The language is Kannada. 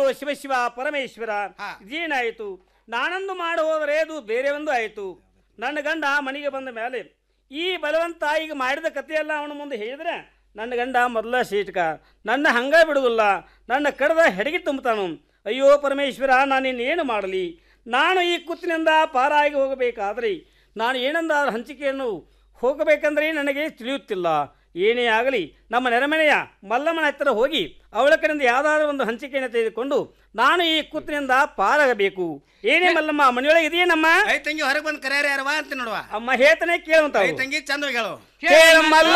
ಶಿವ ಶಿವ ಪರಮೇಶ್ವರ ಇದೇನಾಯಿತು? ನಾನೊಂದು ಮಾಡಿ ಹೋದರೆ ಅದು ಬೇರೆ ಒಂದು ಆಯಿತು. ನನ್ನ ಗಂಡ ಮನೆಗೆ ಬಂದ ಮೇಲೆ ಈ ಬಲವಂತ ಈಗ ಮಾಡಿದ ಕಥೆಯೆಲ್ಲ ಅವನ ಮುಂದೆ ಹೇಳಿದ್ರೆ ನನ್ನ ಗಂಡ ಮೊದಲ ಶೀಟಕ ನನ್ನ ಹಂಗ ಬಿಡುವುದಿಲ್ಲ, ನನ್ನ ಕಡದ ಹೆಡಗಿ ತುಂಬುತ್ತಾನು. ಅಯ್ಯೋ ಪರಮೇಶ್ವರ, ನಾನಿನ್ನೇನು ಮಾಡಲಿ? ನಾನು ಈ ಕುತ್ತಿನಿಂದ ಪಾರಾಗಿ ಹೋಗಬೇಕಾದ್ರೆ ನಾನು ಏನಂದಾದ್ರೂ ಹಂಚಿಕೆಯನ್ನು ಹೋಗಬೇಕಂದ್ರೆ ನನಗೆ ತಿಳಿಯುತ್ತಿಲ್ಲ. ಏನೇ ಆಗಲಿ ನಮ್ಮ ನೆರೆಮನೆಯ ಮಲ್ಲಮ್ಮನ ಹತ್ತಿರ ಹೋಗಿ ಅವಳ ಕಡೆಯಿಂದ ಯಾವುದಾದ್ರೂ ಒಂದು ಹಂಚಿಕೆಯನ್ನು ತೆಗೆದುಕೊಂಡು ನಾನು ಈ ಕುತ್ತಿನಿಂದ ಪಾರಾಗಬೇಕು. ಏನೇ ಮಲ್ಲಮ್ಮ, ಮನೆಯೊಳಗೆ ಇದೆಯೇ ನಮ್ಮ ತಂಗಿ ಹೊರಗೆ ಬಂದು ಕರೆಯಾರ ಯಾರವಾ ಅಂತ ನೋಡುವ. ಅಮ್ಮ ಹೇಳ್ತಾನೆ ಕೇಳುವಂತ ತಂಗಿ ಚಂದ ಹೇಳು. ಕೇಳಮ್ಮಲ್ಲ